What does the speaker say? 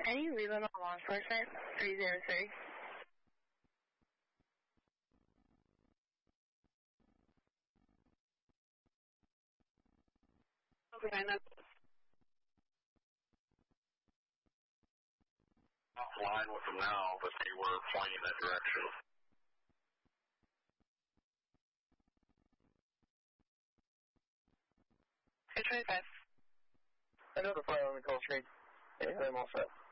Any Leland law enforcement, 303. Okay, offline with them now, but they were pointing that direction. Okay, 25. I know the fire on the call street. Yeah, I'm all set.